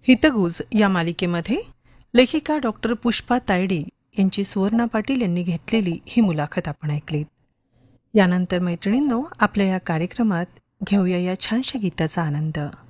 हितगुज या मालिकेमध्ये लेखिका डॉक्टर पुष्पा तायडे यांची सुवर्णा पाटील यांनी घेतलेली ही मुलाखत आपण ऐकलीत. यानंतर मैत्रिणींनो, आपल्या या कार्यक्रमात घेऊया या छानशा गीताचा आनंद.